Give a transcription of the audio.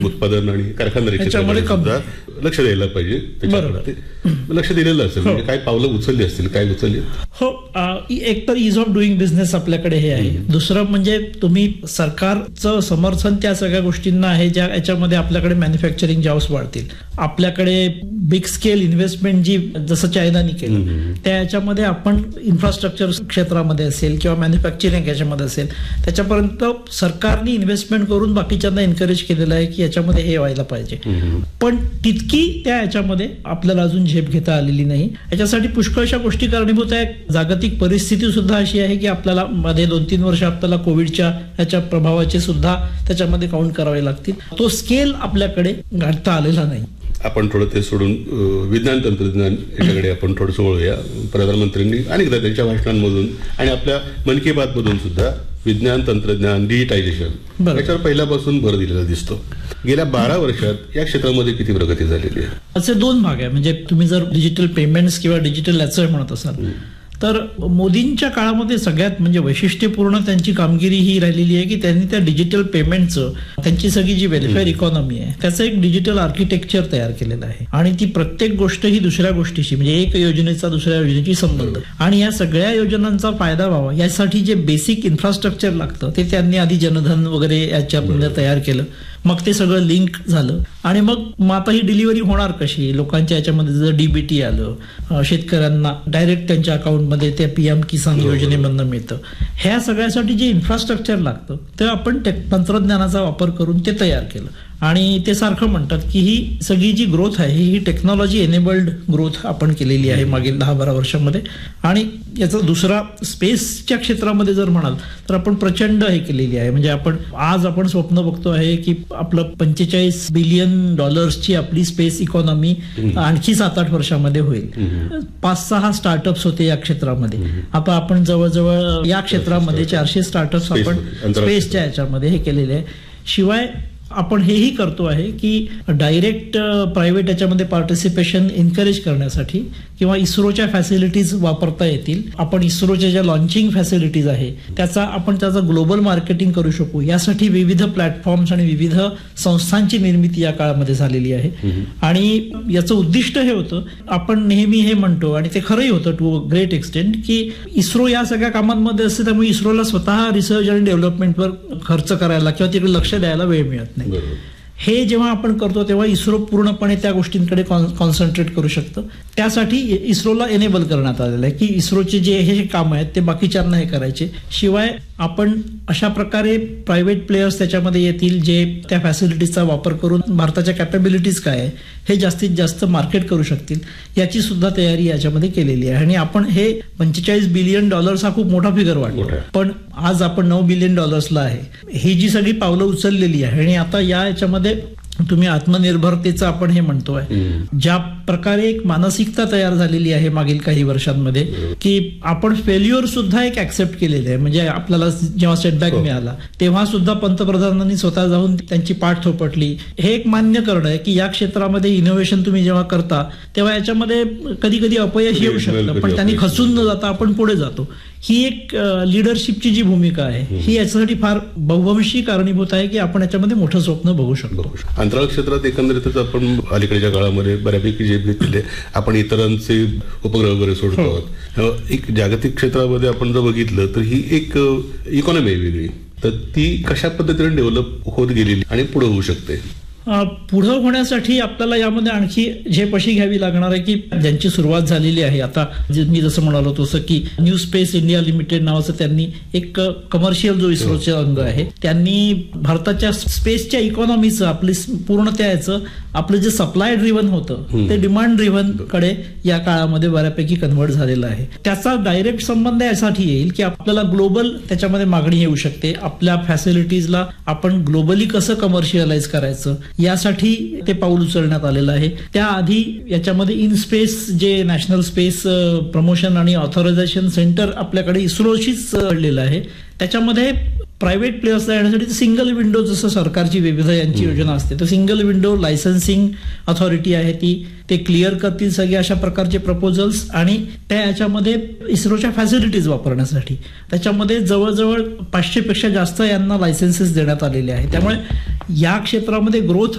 उत्पादन आणि कारखानदारी क्षेत्रामध्ये सुद्धा लक्ष द्यायला पाहिजे. त्याच्याकडे लक्ष दिलेलं असेल, म्हणजे काय पावलं उचलली असतील, काय उचलली? हो, एक तर इज ऑफ डुईंग बिझनेस आपल्याकडे हे आहे. दुसरं म्हणजे तुम्ही सरकारचं समर्थन त्या सगळ्या गोष्टींना आहे ज्या याच्यामध्ये आपल्याकडे मॅन्युफॅक्चरिंग जॉब्स वाढतील. आपल्याकडे बिग स्केल इन्व्हेस्टमेंट जी जसं चायनाने केलं त्या याच्यामध्ये आपण इन्फ्रास्ट्रक्चर क्षेत्रामध्ये असेल किंवा मॅन्युफॅक्चरिंग याच्यामध्ये असेल त्याच्यापर्यंत सरकारने इन्व्हेस्टमेंट करून बाकीच्यांना एनकरेज केलेलं आहे की याच्यामध्ये हे व्हायला पाहिजे. पण तितकी त्या याच्यामध्ये आपल्याला अजून झेप घेता आलेली नाही. याच्यासाठी पुष्कळशा गोष्टी कारणीभूत आहे. जागतिक परिस्थिती सुद्धा अशी आहे की आपल्याला मध्ये 2-3 वर्ष आपल्याला कोविडच्या ह्याच्या प्रभावाचे सुद्धा त्याच्यामध्ये काउंट करावे लागतील. तो स्केल आपल्याकडे गाठता आलेला नाही. आपण थोडं ते सोडून विज्ञान तंत्रज्ञान याच्याकडे आपण थोडंसं वळूया. प्रधानमंत्र्यांनी अनेकदा त्यांच्या भाषणांमधून आणि आपल्या मन की बात मधून सुद्धा विज्ञान तंत्रज्ञान, डिजिटायझेशन याच्यावर पहिल्यापासून भर दिलेला दिसतो. गेल्या 12 वर्षात या क्षेत्रामध्ये किती प्रगती झालेली आहे? असे 2 भाग आहे. म्हणजे तुम्ही जर डिजिटल पेमेंट्स किंवा डिजिटल याचं म्हणत असाल तर मोदींच्या काळामध्ये सगळ्यात म्हणजे वैशिष्ट्यपूर्ण त्यांची कामगिरी ही राहिलेली आहे की त्यांनी त्या डिजिटल पेमेंटचं त्यांची सगळी जी वेलफेअर इकॉनॉमी आहे त्याचं एक डिजिटल आर्किटेक्चर तयार केलेलं आहे. आणि ती प्रत्येक गोष्ट ही दुसऱ्या गोष्टीशी म्हणजे एक योजनेचा दुसऱ्या योजनेची संबंध आणि या सगळ्या योजनांचा फायदा व्हावा यासाठी जे बेसिक इन्फ्रास्ट्रक्चर लागतं ते त्यांनी आधी जनधन वगैरे याच्यामध्ये तयार केलं. मग ते सगळं लिंक झालं आणि मग आता ही डिलिव्हरी होणार कशी? लोकांच्या याच्यामध्ये जर डीबीटी आलं, शेतकऱ्यांना डायरेक्ट त्यांच्या अकाउंटमध्ये त्या PM किसान योजनेमधनं मिळतं. ह्या सगळ्यासाठी जे इन्फ्रास्ट्रक्चर लागतं ते आपण तंत्रज्ञानाचा वापर करून ते तयार केलं. आणि ते सारखं म्हणतात की ही सगळी जी ग्रोथ आहे ही टेक्नॉलॉजी एनेबल्ड ग्रोथ आपण केलेली आहे मागील 10-12 वर्षामध्ये. आणि याचा दुसरा स्पेसच्या क्षेत्रामध्ये जर म्हणाल तर आपण प्रचंड हे केलेली आहे. म्हणजे आज आपण स्वप्न बघतो आहे की आपलं $45 बिलियन आपली स्पेस इकॉनॉमी आणखी 7-8 वर्षामध्ये होईल. 5-6 स्टार्टअप्स होते या क्षेत्रामध्ये. आता आपण जवळजवळ या क्षेत्रामध्ये 400 स्टार्टअप्स आपण स्पेसच्या याच्यामध्ये हे केलेले आहे. शिवाय आपण हेही करतो आहे की डायरेक्ट प्रायव्हेट याच्यामध्ये पार्टिसिपेशन एनकरेज करण्यासाठी किंवा इस्रोच्या फॅसिलिटीज वापरता येतील. आपण इस्रोच्या ज्या लॉन्चिंग फॅसिलिटीज आहे त्याचं ग्लोबल मार्केटिंग करू शकू यासाठी विविध प्लॅटफॉर्म्स आणि विविध संस्थांची निर्मिती या काळामध्ये झालेली आहे. आणि याचं उद्दिष्ट हे होतं, आपण नेहमी हे म्हणतो आणि ते खरंही होतं टू ग्रेट एक्सटेंट की इस्रो या सगळ्या कामांमध्ये असते त्यामुळे इस्रोला स्वतः रिसर्च आणि डेव्हलपमेंटवर खर्च करायला किंवा तिकडे लक्ष द्यायला वेळ मिळत नाही. हे जेव्हा आपण करतो तेव्हा इस्रो पूर्णपणे त्या गोष्टींकडे कॉन्सन्ट्रेट करू शकतं. त्यासाठी इस्रोला एनेबल करण्यात आलेलं आहे की इस्रोचे जे हे काम आहेत ते बाकीच्यांना हे करायचे. शिवाय आपण अशा प्रकारे प्रायव्हेट प्लेयर्स त्याच्यामध्ये येतील जे त्या फॅसिलिटीजचा वापर करून भारताच्या कॅपेबिलिटीज काय आहे हे जास्तीत जास्त मार्केट करू शकतील याची सुद्धा तयारी याच्यामध्ये केलेली आहे. आणि आपण हे $45 बिलियन हा खूप मोठा फिगर वाटतो, पण आज आपण $9 बिलियन आहे. ही जी सगळी पावलं उचललेली आहे आणि आता या याच्यामध्ये तुम्ही आत्मनिर्भरतेचं आपण हे म्हणतोय ज्या प्रकारे एक मानसिकता तयार झालेली आहे मागील काही वर्षांमध्ये की आपण फेल्युअर सुद्धा एक ऍक्सेप्ट केलेले आहे. म्हणजे आपल्याला जेव्हा सेटबॅक मिळाला तेव्हा सुद्धा पंतप्रधानांनी स्वतः जाऊन त्यांची पाठ थोपटली. हे एक मान्य करणं आहे की या क्षेत्रामध्ये इनोव्हेशन तुम्ही जेव्हा करता तेव्हा याच्यामध्ये कधी कधी अपयश येऊ शकतं, पण त्यांनी खचून न जाता आपण पुढे जातो. ही एक लिडरशिपची जी भूमिका आहे ही याच्यासाठी फार बहुवंशी कारणीभूत आहे की आपण याच्यामध्ये मोठं स्वप्न बघू शकतो. अंतराळ क्षेत्रात एकंदरीतच आपण अलीकडच्या काळामध्ये बऱ्यापैकी जे घेतले आपण इतरांचे उपग्रह वगैरे सोडतो. एक जागतिक क्षेत्रामध्ये आपण जर बघितलं तर ही एक इकॉनॉमी आहे वेगळी, तर ती कशा पद्धतीने डेव्हलप होत गेलेली आणि पुढे होऊ शकते. पुढं होण्यासाठी आपल्याला यामध्ये आणखी झेप अशी घ्यावी लागणार आहे की ज्यांची सुरुवात झालेली आहे आता मी जसं म्हणालो तसं की न्यू स्पेस इंडिया लिमिटेड नावाचं त्यांनी एक कमर्शियल जो इस्रोचे अंग आहे त्यांनी भारताच्या स्पेसच्या इकॉनॉमीचं आपली पूर्ण त्याचं आपलं जे सप्लाय ड्रिव्हन होतं ते डिमांड ड्रिव्हन कडे या काळामध्ये बऱ्यापैकी कन्व्हर्ट झालेलं आहे. त्याचा डायरेक्ट संबंध यासाठी येईल की आपल्याला ग्लोबल त्याच्यामध्ये मागणी येऊ शकते. आपल्या फॅसिलिटीजला आपण ग्लोबली कसं कमर्शियलाइज करायचं यासाठी ते पाऊल उचलण्यात आलेलं आहे. त्याआधी याच्यामध्ये इन स्पेस जे नॅशनल स्पेस प्रमोशन आणि ऑथरायझेशन सेंटर आपल्याकडे इस्रोशीच घडलेलं आहे. त्याच्यामध्ये प्रायव्हेट प्लेयर्सला येण्यासाठी सिंगल विंडो, जसं सरकारची विविध यांची योजना असते, तर सिंगल विंडो लायसन्सिंग अथॉरिटी आहे ते क्लिअर करतील सगळे अशा प्रकारचे प्रपोजल्स, आणि त्या याच्यामध्ये इस्रोच्या फॅसिलिटीज वापरण्यासाठी त्याच्यामध्ये जवळजवळ 500 पेक्षा जास्त यांना लायसन्सेस देण्यात आलेले आहेत. त्यामुळे या क्षेत्रामध्ये ग्रोथ